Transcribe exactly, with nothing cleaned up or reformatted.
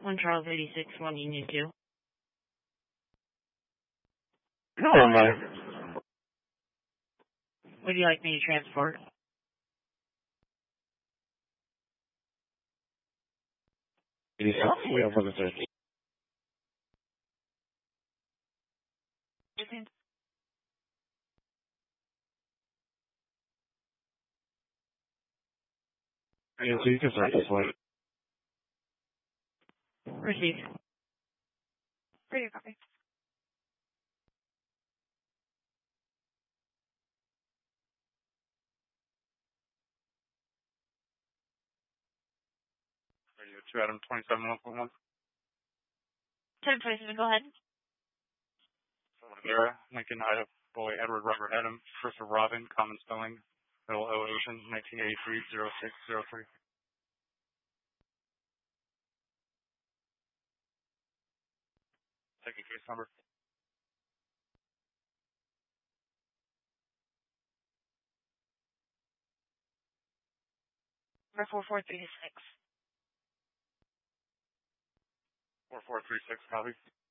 One Charles eighty-six, one Union two. No, man. Would you like me to transport? eighty-seven? We have one thirty. Yeah, so you can start this one. Received. Radio copy. Radio two, Adam twenty-seven, one point one. ten twenty-seven, go ahead. Era, Lincoln, Ida, Boy, Edward, Robert, Adam, Christopher, Robin, common spelling, middle O, Ocean, nineteen eighty-three, zero six zero three. Second case number. Number four four three six. four four three six, copy.